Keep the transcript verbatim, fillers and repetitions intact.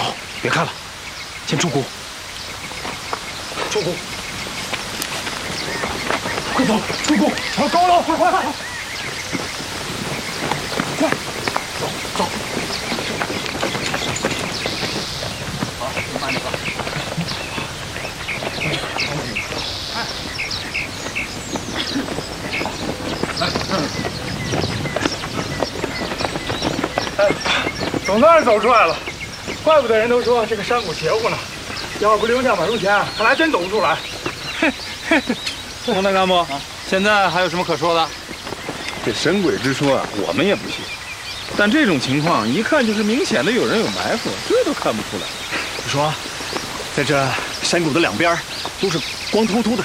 走，别看了，先出谷。出谷，快走，出谷，朝高楼，快快快！快，走走。好，慢点吧。哎，总算是走出来了，怪不得人都说这个山谷邪乎呢。要不留下马路钱，看来真走不出来。 王大干部，现在还有什么可说的？ 这神鬼之说啊，我们也不信。但这种情况一看就是明显的有人有埋伏，这都看不出来。 你说，在这山谷的两边都是光秃秃的